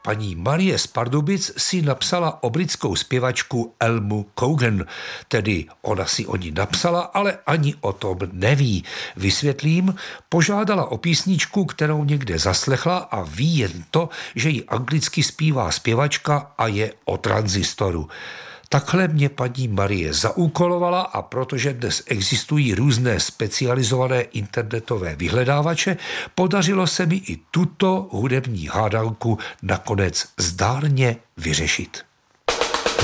paní Marie z Pardubic si napsala o britskou zpěvačku Elmu Cogan. Tedy ona si o ní napsala, ale ani o tom neví. Vysvětlím, požádala o písničku, kterou někde zaslechla a ví jen to, že ji anglicky zpívá zpěvačka a je o tranzistoru. Takhle mě paní Marie zaúkolovala a protože dnes existují různé specializované internetové vyhledávače, podařilo se mi i tuto hudební hádanku nakonec zdárně vyřešit.